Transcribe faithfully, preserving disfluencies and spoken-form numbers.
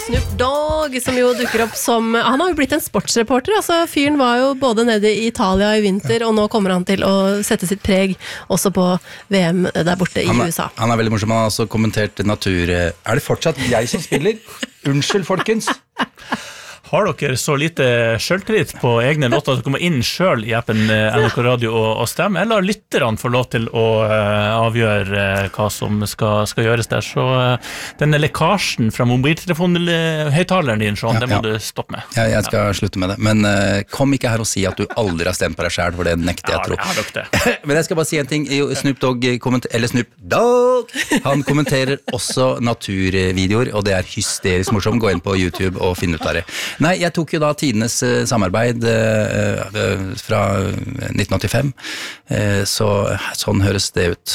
Snoop Dogg, som jo dukker opp som Han har jo blitt en sportsreporter. Altså, fyren var jo både nede i Italia i vinter, og nå kommer han til å sette sitt preg også på V M der borte i han er, U S A. Han er veldig morsom. Han har også kommentert natur... Er det fortsatt jeg som spiller? Unnskyld, folkens. Har dere så lite selvtillit på egne låter at dere må inn selv i appen N R K Radio og, og stemme, eller lytterne får lov til å uh, avgjøre uh, hva som skal, skal gjøres der? Så uh, denne lekkasjen fra mobiltelefonhøyttaleren din, Sean, Ja, det må ja. du stoppe med. Ja, jeg skal slutte med det. Men uh, kom ikke her og si at du aldri har stemt på deg selv, for det nekter jeg Ja, å tro. jeg har nok det. Men jeg skal bare si en ting. Snoop Dogg kommenter- eller Snoop Dogg, han kommenterer også naturvideoer, og det er hysterisk morsomt. Gå inn på YouTube og finne ut av det. Nei, jeg tok jo da tidenes uh, samarbeid uh, uh, fra nitten åttifem, uh, så sånn høres det ut.